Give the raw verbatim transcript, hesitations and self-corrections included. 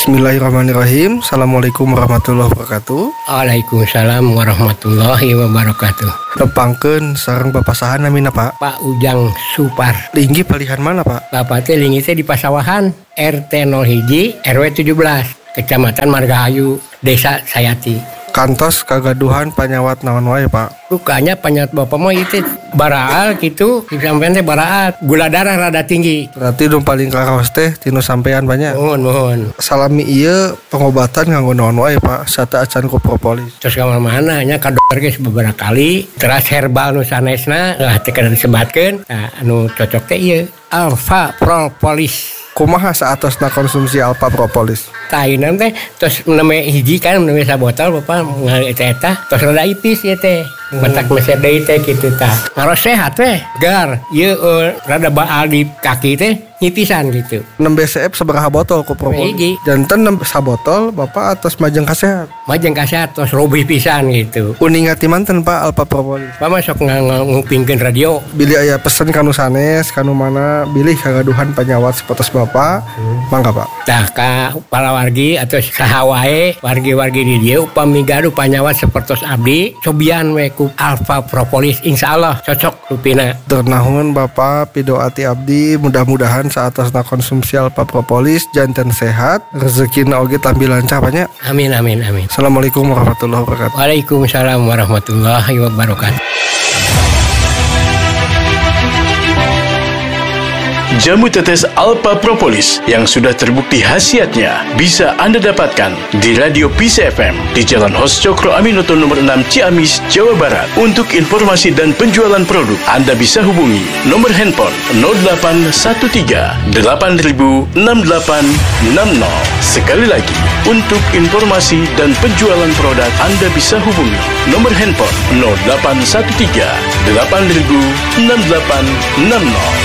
Bismillahirrahmanirrahim. Assalamualaikum warahmatullahi wabarakatuh. Waalaikumsalam warahmatullahi wabarakatuh. Nepangkeun sareng papasahan namina Pak. Pak Ujang Supar. Linggi palihan mana Pak? Bapak teh linggi teh di Pasawahan, R T nol satu, R W tujuh belas, Kecamatan Margahayu, Desa Sayati. Kantos kagaduhan panyawat naon wae Pak? Rukanya panyawat bapak mah itu baraal gitu, sampean teh baraal, gula darah rada tinggi. Berarti nu paling karaos teh tinu sampean banyak. Mohon mohon. Salami ieu pengobatan nganggo naon wae Pak? Sata acan ku propolis. Terus ka mana nya ka dokter geus beberapa kali, terus herbal nu sanesna lah teh kada disebatkeun. Nah, anu cocok teh ieu Alpha Propolis. Kumaha saatosna konsumsi Alpha Propolis? Tainan teh terus meneme hiji kan meneme sabotol bapak ngali eta terus rada ipis ieu teh. Matak meser deui teh kitu tah. Ngaros sehat teh, gar. Ieu uh, rada baal di kaki teh nyipisan gitu. enam B C F sabaraha botol ku propolis? Hiji. Janten enam sabotol Bapak atas majeng kasehat. Majeng kasehat terus robih pisan gitu. Uningat ti manten Pak Alpha Propolis. Pak masuk ngupingkeun radio. Bilih aya pesen kanu sanes kanu mana bilih kagaduhan panyawat sapotos Bapak. Hmm. Mangga Pak. Tah ka para wargi atau saha wae wargi-wargi di dieu upami gaduh panyawat sapertos abdi cobian we ku Alpha Propolis insyaallah cocok rupina. Ternahun Bapak pidoati abdi mudah-mudahan saatosna konsumsi Alpha Propolis janten sehat rezekina oge tambil lancar banyak. Amin amin amin. Assalamualaikum warahmatullahi wabarakatuh. Waalaikumsalam warahmatullahi wabarakatuh. Jamu tetes Alpha Propolis yang sudah terbukti khasiatnya bisa Anda dapatkan di Radio Peace F M di Jalan Hos Cokro Aminoto nomor enam Ciamis, Jawa Barat. Untuk informasi dan penjualan produk, Anda bisa hubungi nomor handphone nol delapan satu tiga delapan nol enam delapan enam nol. Sekali lagi, untuk informasi dan penjualan produk, Anda bisa hubungi nomor handphone nol delapan satu tiga delapan nol enam delapan enam nol.